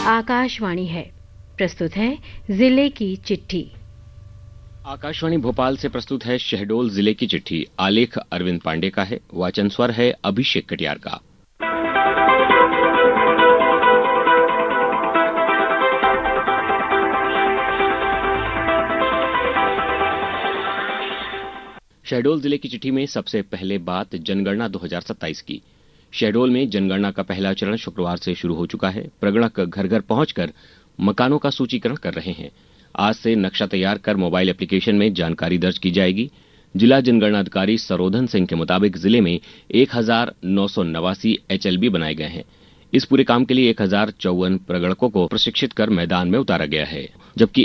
आकाशवाणी है। प्रस्तुत है जिले की चिट्ठी। आकाशवाणी भोपाल से प्रस्तुत है शहडोल जिले की चिट्ठी। आलेख अरविंद पांडे का है, वाचन स्वर है अभिषेक कटियार का। शहडोल जिले की चिट्ठी में सबसे पहले बात जनगणना 2027 की। शहडोल में जनगणना का पहला चरण शुक्रवार से शुरू हो चुका है। प्रगणक घर घर पहुंचकर मकानों का सूचीकरण कर रहे हैं। आज से नक्शा तैयार कर मोबाइल एप्लीकेशन में जानकारी दर्ज की जाएगी। जिला जनगणना अधिकारी सरोधन सिंह के मुताबिक जिले में 1989 HLB बनाए गए हैं। इस पूरे काम के लिए 1054 प्रगणकों को प्रशिक्षित कर मैदान में उतारा गया है, जबकि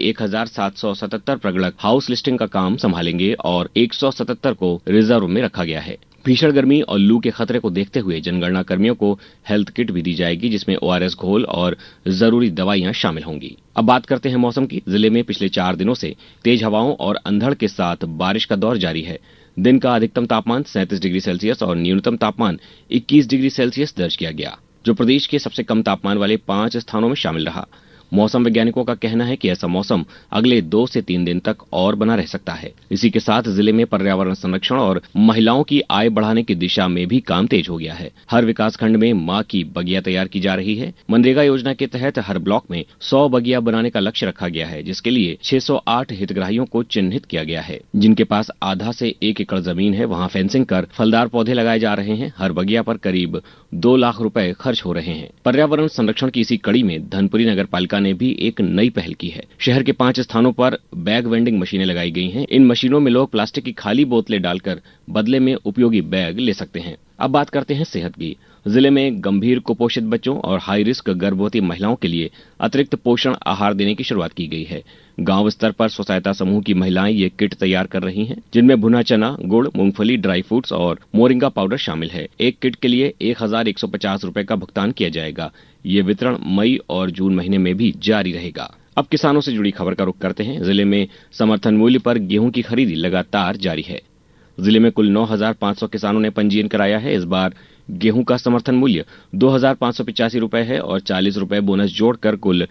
1777 प्रगणक हाउस लिस्टिंग का काम संभालेंगे और 177 को रिजर्व में रखा गया है। भीषण गर्मी और लू के खतरे को देखते हुए जनगणना कर्मियों को हेल्थ किट भी दी जाएगी, जिसमें ORS घोल और जरूरी दवाइयां शामिल होंगी। अब बात करते हैं मौसम की। जिले में पिछले 4 दिनों से तेज हवाओं और अंधड़ के साथ बारिश का दौर जारी है। दिन का अधिकतम तापमान 37 डिग्री सेल्सियस और न्यूनतम तापमान 21 डिग्री सेल्सियस दर्ज किया गया, जो प्रदेश के सबसे कम तापमान वाले 5 स्थानों में शामिल रहा। मौसम वैज्ञानिकों का कहना है कि ऐसा मौसम अगले 2 से 3 दिन तक और बना रह सकता है। इसी के साथ जिले में पर्यावरण संरक्षण और महिलाओं की आय बढ़ाने की दिशा में भी काम तेज हो गया है। हर विकासखंड में मां की बगिया तैयार की जा रही है। मनरेगा योजना के तहत हर ब्लॉक में 100 बगिया बनाने का लक्ष्य रखा गया है, जिसके लिए 608 हितग्राहियों को चिन्हित किया गया है। जिनके पास आधा से 1 एकड़ जमीन है, वहां फेंसिंग कर फलदार पौधे लगाए जा रहे हैं। हर बगिया पर करीब 2 लाख रुपए खर्च हो रहे हैं। पर्यावरण संरक्षण की इसी कड़ी में धनपुरी नगर पालिका ने भी एक नई पहल की है। शहर के 5 स्थानों पर बैग वेंडिंग मशीनें लगाई गई हैं। इन मशीनों में लोग प्लास्टिक की खाली बोतलें डालकर बदले में उपयोगी बैग ले सकते हैं। अब बात करते हैं सेहत की। जिले में गंभीर कुपोषित बच्चों और हाई रिस्क गर्भवती महिलाओं के लिए अतिरिक्त पोषण आहार देने की शुरुआत की गई है। गांव स्तर पर स्व सहायता समूह की महिलाएं ये किट तैयार कर रही हैं, जिनमें भुना चना, गुड़, मूंगफली, ड्राई फ्रूट्स और मोरिंगा पाउडर शामिल है। एक किट के लिए 1150 रुपए का भुगतान किया जाएगा। ये वितरण मई और जून महीने में भी जारी रहेगा। अब किसानों से जुड़ी खबर का रुख करते हैं। जिले में समर्थन मूल्य पर गेहूं की खरीदी लगातार जारी है। जिले में कुल 9500 किसानों ने पंजीयन कराया है। इस बार गेहूं का समर्थन मूल्य 2585 रुपए है और 40 रुपए बोनस जोड़कर कुल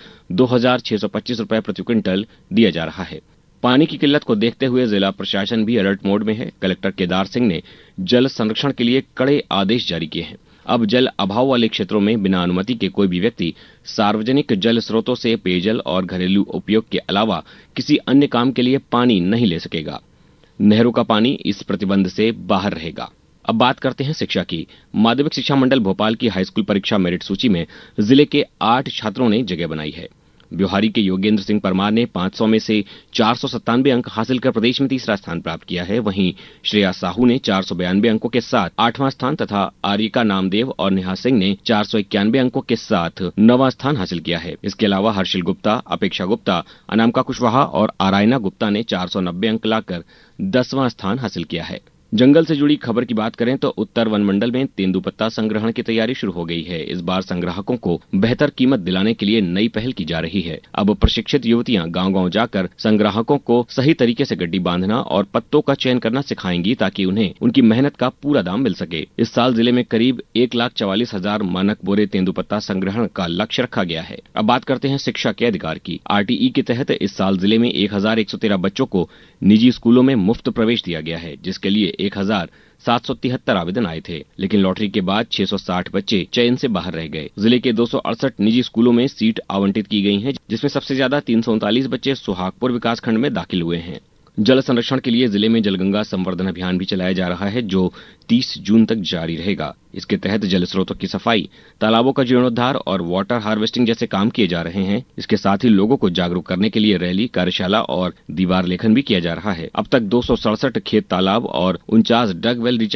2625 रुपए प्रति क्विंटल दिया जा रहा है। पानी की किल्लत को देखते हुए जिला प्रशासन भी अलर्ट मोड में है। कलेक्टर केदार सिंह ने जल संरक्षण के लिए कड़े आदेश जारी किए हैं। अब जल अभाव वाले क्षेत्रों में बिना अनुमति के कोई भी व्यक्ति सार्वजनिक जल स्रोतों से पेयजल और घरेलू उपयोग के अलावा किसी अन्य काम के लिए पानी नहीं ले सकेगा। नहरों का पानी इस प्रतिबंध से बाहर रहेगा। अब बात करते हैं शिक्षा की। माध्यमिक शिक्षा मंडल भोपाल की हाईस्कूल परीक्षा मेरिट सूची में जिले के 8 छात्रों ने जगह बनाई है। ब्योहारी के योगेंद्र सिंह परमार ने 500 में से 497 अंक हासिल कर प्रदेश में तीसरा स्थान प्राप्त किया है। वहीं श्रेया साहू ने 492 अंकों के साथ 8वां स्थान तथा आर्यिका नामदेव और नेहा सिंह ने 491 अंकों के साथ 9वां स्थान हासिल किया है। इसके अलावा हर्षिल गुप्ता, अपेक्षा गुप्ता, अनामिका कुशवाहा और आरायना गुप्ता ने 490 अंक लाकर 10वां स्थान हासिल किया है। जंगल से जुड़ी खबर की बात करें तो उत्तर वन मंडल में तेंदुपत्ता संग्रहण की तैयारी शुरू हो गई है। इस बार संग्राहकों को बेहतर कीमत दिलाने के लिए नई पहल की जा रही है। अब प्रशिक्षित युवतियां गांव-गांव जाकर संग्राहकों को सही तरीके से गड्डी बांधना और पत्तों का चयन करना सिखाएंगी, ताकि उन्हें उनकी मेहनत का पूरा दाम मिल सके। इस साल जिले में करीब 1,44,000 मानक बोरे तेंदुपत्ता संग्रहण का लक्ष्य रखा गया है। अब बात करते हैं शिक्षा के अधिकार की। RTE के तहत इस साल जिले में 1113 बच्चों को निजी स्कूलों में मुफ्त प्रवेश दिया गया है, जिसके लिए 1773 आवेदन आए थे, लेकिन लॉटरी के बाद 660 बच्चे चयन से बाहर रह गए। जिले के 268 निजी स्कूलों में सीट आवंटित की गई हैं, जिसमें सबसे ज्यादा 339 बच्चे सुहागपुर विकासखंड में दाखिल हुए हैं। जल संरक्षण के लिए जिले में जलगंगा संवर्धन अभियान भी चलाया जा रहा है, जो 30 जून तक जारी रहेगा। इसके तहत जल स्रोतों की सफाई, तालाबों का जीर्णोद्धार और वाटर हार्वेस्टिंग जैसे काम किए जा रहे हैं। इसके साथ ही लोगों को जागरूक करने के लिए रैली, कार्यशाला और दीवार लेखन भी किया जा रहा है। अब तक 267 खेत तालाब और 49 डग वेल